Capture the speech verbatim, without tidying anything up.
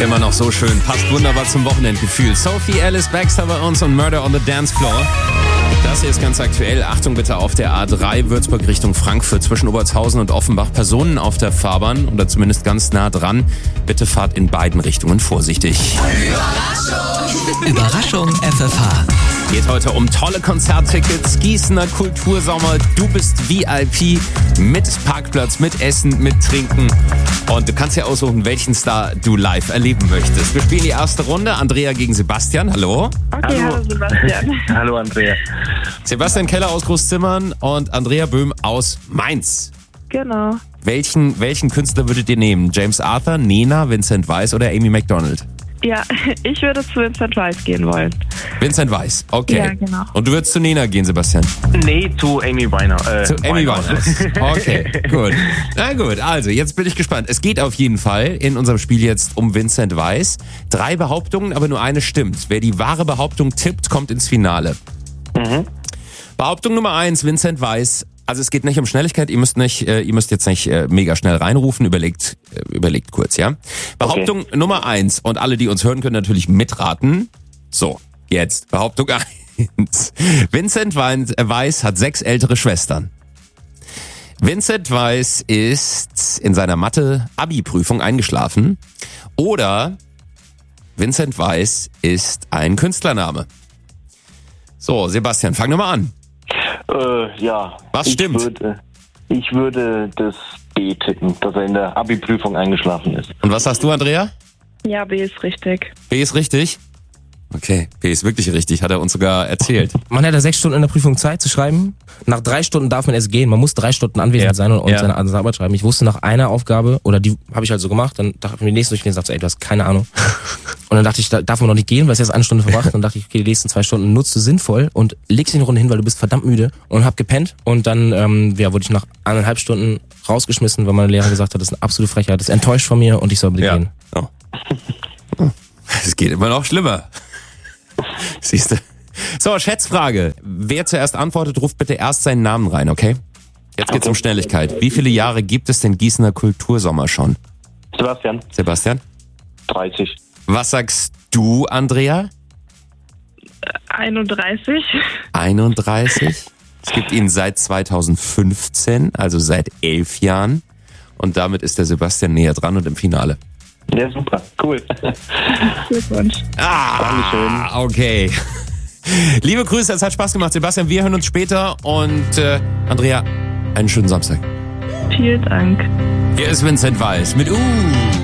immer noch so schön. Passt wunderbar zum Wochenendgefühl. Sophie Ellis Baxter bei uns und Murder on the Dance Floor. Das hier ist ganz aktuell. Achtung bitte auf der A drei Würzburg Richtung Frankfurt zwischen Obertshausen und Offenbach. Personen auf der Fahrbahn oder zumindest ganz nah dran. Bitte fahrt in beiden Richtungen vorsichtig. Überraschung! Überraschung F F H. Geht heute um tolle Konzerttickets, Gießener Kultursommer, du bist V I P mit Parkplatz, mit Essen, mit Trinken und du kannst ja aussuchen, welchen Star du live erleben möchtest. Wir spielen die erste Runde, Andrea gegen Sebastian, hallo. Okay, hallo, hallo Sebastian. Hallo Andrea. Sebastian Keller aus Großzimmern und Andrea Böhm aus Mainz. Genau. Welchen, welchen Künstler würdet ihr nehmen? James Arthur, Nena, Vincent Weiss oder Amy Macdonald? Ja, ich würde zu Vincent Weiss gehen wollen. Vincent Weiss, okay. Ja, genau. Und du würdest zu Nena gehen, Sebastian? Nee, zu Amy Winehouse. Äh, zu Amy Winehouse. Winehouse. Okay, gut. Na gut, also jetzt bin ich gespannt. Es geht auf jeden Fall in unserem Spiel jetzt um Vincent Weiss. Drei Behauptungen, aber nur eine stimmt. Wer die wahre Behauptung tippt, kommt ins Finale. Mhm. Behauptung Nummer eins, Vincent Weiss. Also es geht nicht um Schnelligkeit, ihr müsst nicht, äh, ihr müsst jetzt nicht äh, mega schnell reinrufen, überlegt, äh, überlegt kurz, ja? Behauptung okay. Nummer eins und alle, die uns hören, können natürlich mitraten. So, jetzt Behauptung eins. Vincent Weiss hat sechs ältere Schwestern. Vincent Weiss ist in seiner Mathe-Abi-Prüfung eingeschlafen. Oder Vincent Weiss ist ein Künstlername. So, Sebastian, fang doch mal an. Äh, ja. Was ich stimmt? Würde, ich würde das B tippen, dass er in der Abi-Prüfung eingeschlafen ist. Und was hast du, Andrea? Ja, B ist richtig. B ist richtig? Okay, B ist wirklich richtig, hat er uns sogar erzählt. Man hat ja sechs Stunden in der Prüfung Zeit zu schreiben. Nach drei Stunden darf man erst gehen. Man muss drei Stunden anwesend Ja. sein und, und Ja. seine, seine Arbeit schreiben. Ich wusste nach einer Aufgabe, oder die habe ich halt so gemacht, dann dachte ich mir die nächste durchgelesen und sagte, ey, du hast keine Ahnung. Und dann dachte ich, da darf man noch nicht gehen, weil es jetzt eine Stunde verbracht. Dann dachte ich, okay, die nächsten zwei Stunden nutzt du sinnvoll und legst dich eine Runde hin, weil du bist verdammt müde und hab gepennt. Und dann ähm, ja, wurde ich nach eineinhalb Stunden rausgeschmissen, weil meine Lehrerin gesagt hat, das ist eine absolute Frechheit, das ist enttäuscht von mir und ich soll bitte Ja. gehen. Oh. Es geht immer noch schlimmer. Siehst du? So, Schätzfrage. Wer zuerst antwortet, ruft bitte erst seinen Namen rein, okay? Jetzt geht's Okay. um Schnelligkeit. Wie viele Jahre gibt es den Gießener Kultursommer schon? Sebastian, Sebastian? dreißig. Was sagst du, Andrea? einunddreißig. einunddreißig. Es gibt ihn seit zweitausendfünfzehn, also seit elf Jahren. Und damit ist der Sebastian näher dran und im Finale. Ja, super. Cool. Glückwunsch. Ah, Dankeschön. okay. Liebe Grüße, es hat Spaß gemacht. Sebastian, wir hören uns später. Und äh, Andrea, einen schönen Samstag. Vielen Dank. Hier ist Vincent Weiss mit Uh.